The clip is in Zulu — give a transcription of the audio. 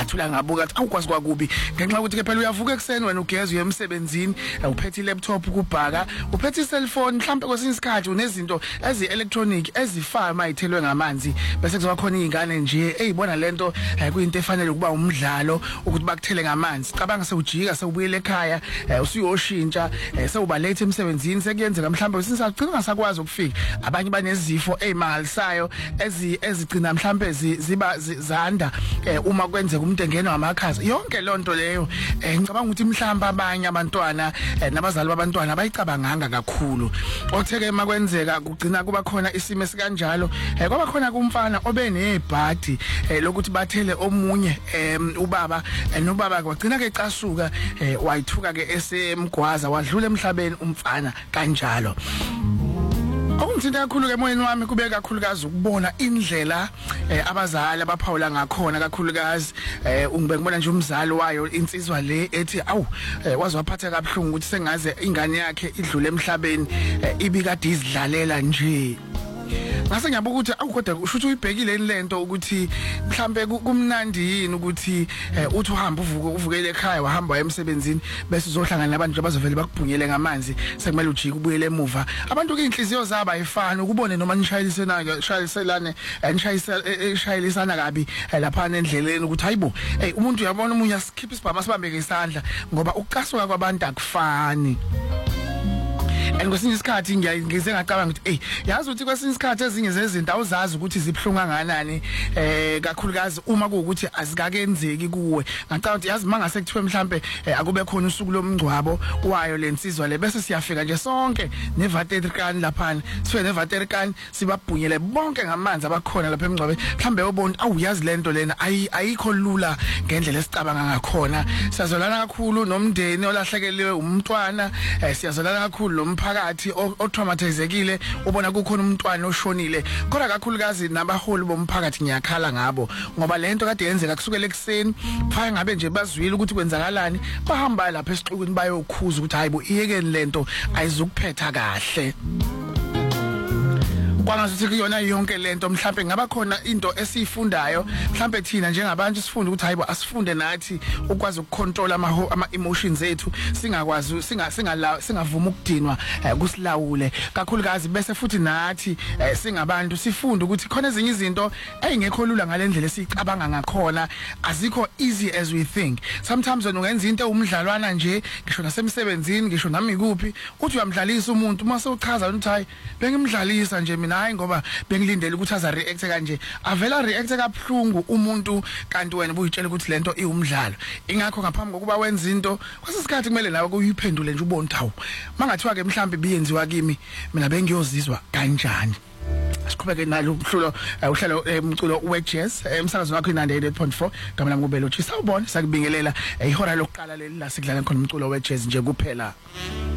ngathula ngabuka athi awukwazi kwakubi ngenxa ukuthi ke phela uyavuka ekseni wena ugeza uye emsebenzini uphethe ilaptop kubhaka uphethe iselfone mhlawumbe kwesinye isikhathi unezinto ezi-electronic ezifana mayithelwe ngamanzi bese kuzoba khona izingane nje eyibona lento kuyinto efanele ukuba umdlalo ukuthi bakuthele ngamanzi cabanga sewujika sewubuyele ekhaya usuyoshintsha sewuba late emsebenzini sekuyenzeka mhlawumbe kwesinye isikhathi ungasakwazi ukufika abanye banezifo ezimangalisayo ezigcina mhlawumbe ziba zanda uma kwenzeka umuntu engenwa amakhaza yonke lonto leyo ngicabanga ukuthi mhlawumbe abanye abantwana nabazali babantwana bayicabanganga kakhulu otheke makwenzeka kugcina kuba khona isimo esikanjalo kwaba khona kumfana obenebhadi lokuthi bathele omunye ubaba nobaba kwagcina ke ecasuka wayithuka ke esemgwaza wadlula emhlabeni umfana kanjalo. Okungithinta kakhulu ke emoyeni wami kube kakhulukazi ukubona indlela abazali abaphawula ngakhona kakhulukazi ngibona nje umzali wayo insizwa le ethi awu wazi waphatha kabuhlungu ukuthi sengaze ingane yakhe idlule emhlabeni ibikade izidlalela nje. Ngase ngiyabuka ukuthi awukodwa usho ukuthi uyibhekile lento ukuthi mhlambe kumnandi yini ukuthi uthi uhamba uvukele ekhaya wahamba emsebenzini bese uzohlangana nabantu abazovela bakubhunyele ngamanzi sekumele ujike ubuyele emuva abantu ke inhliziyo zabo ayifani ukubone noma nishayiselane nishayilisana kabi lapha endleleni ukuthi hayibo umuntu uyabona umunye asikhipha isibhama sibambeke isandla ngoba ukukasuka kwabantu akufani. Kwesinye isikhathi ngize ngacabanga ukuthi yazi ukuthi kwesinye isikhathi ezinye zezinto awuzazi ukuthi zibhlunga kangakanani kakhulukazi uma kuukuthi azikakenzeki kuwe ngacabanga ukuthi yazi mangase kuthiwe mhlambe akube khona usuku lomngcwabo wayo lensizwa le bese siyafika nje sonke nevaterikani lapha sife nevaterikani sibabhunyele bonke ngamanzi abakhona lapha emngcwabeni mhlambe ubona awuyazi lento lena ayikho lula ngendlela esicabanga ngakhona siyazolana kakhulu nomndeni olahlekeliwe umntwana siyazolana kakhulu umphakathi otraumatizekile ubona kukhona umntwana oshonile kodwa kakhulukazi nabaholi bomphakathi ngiyakhala ngabo ngoba lento kade yenzeka kusukela ekseni phaya ngabe nje bazwile ukuthi kwenzakalani bahamba lapha esixukwini bayokhuza ukuthi hayibo iyekeni lento ayizukuphetha kahle. Kwangazuthi kuyona yonke lento mhlambe ngaba khona into esifundayo mhlambe thina njengabantu sifunde ukuthi hayibo asifunde nathi ukwazi ukucontrol ama emotions ethu singakwazi singavuma ukudinwa kusilawule kakhulukazi bese futhi nathi singabantu sifunde ukuthi khona ezinye izinto engekho lula ngalendlela esicabanga ngakhona azikho easy as we think. Sometimes when ungenza into umdlalwana nje ngisho nasemsebenzini ngisho nami kuphi uthi uyamdlalisa umuntu mase uchaza ukuthi hayi bengimdlalisa nje hayi ngoba bengilindele ukuthi aza react kanje avela react kabuhlungu umuntu kanti wena ubuyitshela ukuthi lento iwumdlalo ingakho ngaphambi kokuba wenza into kwasisikhathi kumele nawe kuyiphendule nje ubone hawu mangathiwa ke mhlambe biyenziwa kimi mina bengiyozizwa kanjani. Siqhubeke nalo uhlelo umculo we-jazz emsakazweni wakho i98.4 ngama nami kubelo Chisa ubone sakubingelela ihora lokuqala leli la sikudlala khona umculo we-jazz nje kuphela.